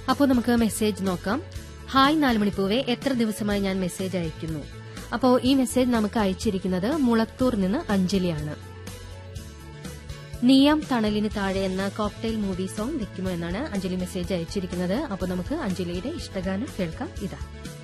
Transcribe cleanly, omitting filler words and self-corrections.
അപ്പോൾ നമുക്ക് മെസ്സേജ് നോക്കാം. ഹായ് 4 മണിപ്പൂവേ, എത്ര ദിവസമായി ഞാൻ മെസ്സേജ് അയക്കുന്നു. അപ്പോൾ ഈ മെസ്സേജ് നമുക്ക് അയച്ചിരിക്കുന്നത് മുളത്തൂർ നിന്ന് അഞ്ജലിയാണ്. നീയാം തണലിന് താഴെ എന്ന കോക്ടെയിൽ മൂവി സോങ് വെക്കുമോ എന്നാണ് അഞ്ജലി മെസ്സേജ് അയച്ചിരിക്കുന്നത്. അപ്പോൾ നമുക്ക് അഞ്ജലിയുടെ ഇഷ്ടഗാനം കേൾക്കാം. ഇതാ.